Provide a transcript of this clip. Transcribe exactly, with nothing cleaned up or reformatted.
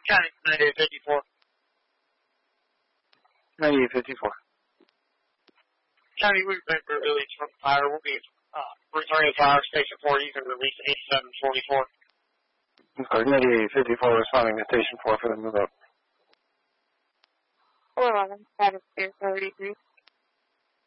County ninety-eight fifty-four. ninety-eight fifty-four. County, we've been released from fire. We'll be uh, returning to fire station four. You can release eighty-seven forty-four. Okay, ninety-eight fifty-four responding to station four for the move up. four eleven, status two thirty-three.